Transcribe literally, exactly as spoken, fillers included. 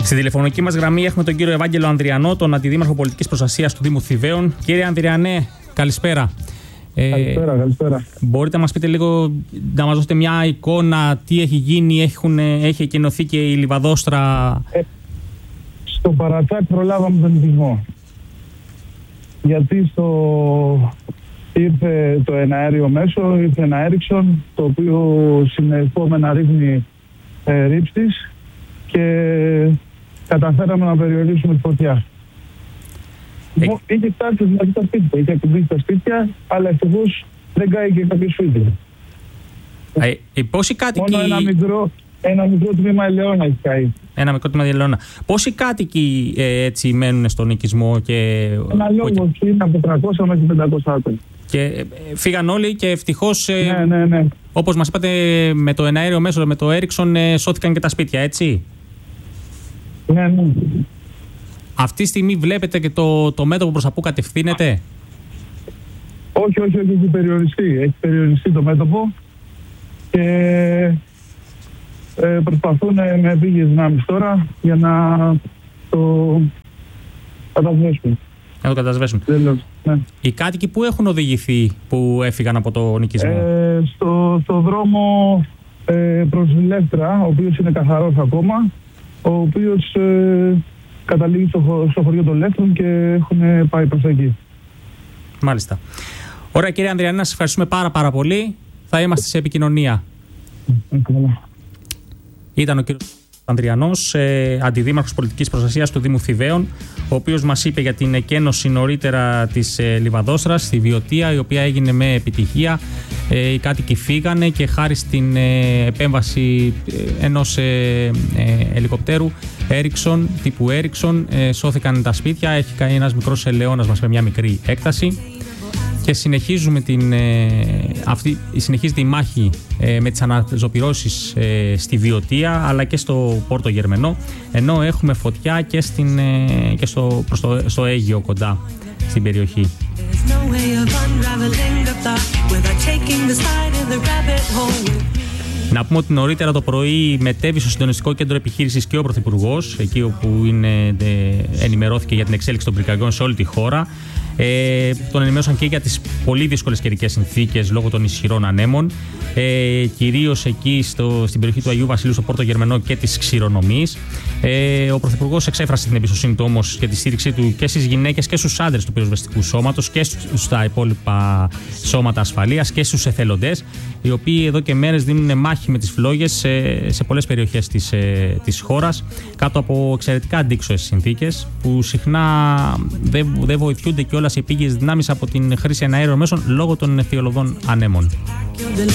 Στη τηλεφωνική μας γραμμή έχουμε τον κύριο Ευάγγελο Ανδριανό, τον Αντιδήμαρχο Πολιτικής Προστασίας του Δήμου Θηβαίων. Κύριε Ανδριανέ, καλησπέρα. Καλησπέρα, ε, καλησπέρα. Μπορείτε να μας πείτε λίγο, να μας δώσετε μια εικόνα τι έχει γίνει, έχουν, έχει εκκοινωθεί και η Λιβαδόστρα? Ε, στο Παρατσάκ προλάβαμε τον νοικισμό. Γιατί στο... ήρθε το εναέριο μέσο, ήρθε ένα Έριξον, το οποίο συνεχόμενα ρίχνει ε, ρήψεις και καταφέραμε να περιορίσουμε τη φωτιά. Ε... Είχε φτάσει δηλαδή τα σπίτια, είχε ακουμπήσει τα σπίτια, αλλά ευτυχώς δεν κάηκε κάποιο σπίτι. Ε, ε, πόσοι κάτοικοι... Μόνο ένα μικρό, ένα μικρό τμήμα ελαιώνα έχει καεί. Ένα μικρό τμήμα ελαιώνα. Πόσοι κάτοικοι ε, έτσι μένουν στον οικισμό? Και... Ένα λόγο και... είναι από τριακόσια μέχρι πεντακόσια άτομα. Και ε, φύγαν όλοι και ευτυχώς, ε, ναι, ναι, ναι. όπως μας είπατε, με το εναέριο μέσο, με το Έριξον, ε, σώθηκαν και τα σπίτια, έτσι? Ναι, ναι. Αυτή τη στιγμή βλέπετε και το, το μέτωπο προς τα που κατευθύνεται? Όχι, όχι, όχι, έχει περιοριστεί. Έχει περιοριστεί το μέτωπο και ε, προσπαθούν με επίγειες δυνάμεις τώρα για να το κατασβέσουν. Να το κατασβέσουν. Ναι. Οι κάτοικοι που έχουν οδηγηθεί, που έφυγαν από το νοικισμό? Ε, στο, στο δρόμο ε, προς Λεύτρα, ο οποίος είναι καθαρός ακόμα, ο οποίος ε, καταλήγει στο, στο χωριό των Λεύτρων και έχουν πάει προς εκεί. Μάλιστα. Ωραία, κύριε Ανδριανέ, να σας ευχαριστούμε πάρα πάρα πολύ. Θα είμαστε σε επικοινωνία. Mm, Ήταν ο κύριος Ανδριανός, ε, Αντιδήμαρχος Πολιτικής Προστασίας του Δήμου Θηβαίων, ο οποίος μας είπε για την εκένωση νωρίτερα της ε, Λιβαδόστρας στη Βιωτία, η οποία έγινε με επιτυχία. Ε, οι κάτοικοι φύγανε και χάρη στην ε, επέμβαση ε, ενός ε, ε, ελικοπτέρου Έριξον, τύπου Έριξον, ε, σώθηκαν τα σπίτια. Έχει κάνει ένας μικρός ελαιώνας μας με μια μικρή έκταση. Και συνεχίζουμε την, ε, αυτή, συνεχίζεται η μάχη ε, με τις αναζωπυρώσεις ε, στη Βιωτία, αλλά και στο Πόρτο Γερμενό, ενώ έχουμε φωτιά και, στην, ε, και στο, προς το, στο Αίγυο κοντά στην περιοχή. Να πούμε ότι νωρίτερα το πρωί μετέβη στο Συντονιστικό Κέντρο Επιχείρησης και ο Πρωθυπουργός, εκεί όπου είναι, ε, ενημερώθηκε για την εξέλιξη των πυρκαγιών σε όλη τη χώρα. Ε, τον ενημέρωσαν και για τις πολύ δύσκολες καιρικές συνθήκες λόγω των ισχυρών ανέμων, ε, κυρίως εκεί στο, στην περιοχή του Αγίου Βασιλείου, στο Πόρτο Γερμενό και της ξηρονομής. Ε, ο Πρωθυπουργός εξέφρασε την εμπιστοσύνη του όμως και τη στήριξή του και στις γυναίκες και στους άντρες του πυροσβεστικού σώματος και στα υπόλοιπα σώματα ασφαλείας και στους εθελοντές, οι οποίοι εδώ και μέρες δίνουν μάχη με τις φλόγες σε, σε πολλές περιοχές της, ε, της χώρας, κάτω από εξαιρετικά αντίξωες συνθήκες, που συχνά δεν, δεν βοηθούνται κιόλας οι επίγειες δυνάμεις από την χρήση εναέριων μέσων λόγω των αιθιολοδών ανέμων.